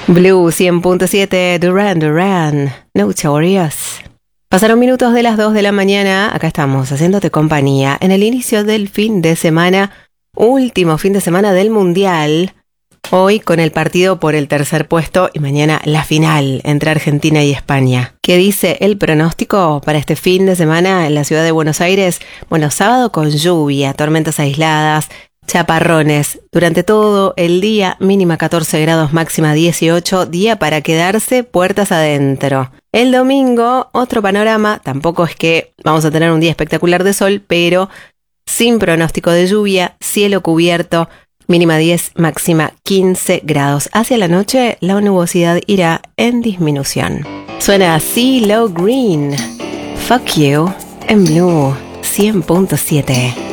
Blue 100.7, Duran Duran, Notorious. Pasaron minutos de las 2 de la mañana, acá estamos haciéndote compañía en el inicio del fin de semana, último fin de semana del Mundial. Hoy con el partido por el tercer puesto y mañana la final entre Argentina y España. ¿Qué dice el pronóstico para este fin de semana en la ciudad de Buenos Aires? Bueno, sábado con lluvia, tormentas aisladas, chaparrones. Durante todo el día, mínima 14 grados, máxima 18, día para quedarse puertas adentro. El domingo, otro panorama, tampoco es que vamos a tener un día espectacular de sol, pero sin pronóstico de lluvia, cielo cubierto, mínima 10, máxima 15 grados. Hacia la noche, la nubosidad irá en disminución. Suena así CeeLo Green. Fuck You en Blue 100.7.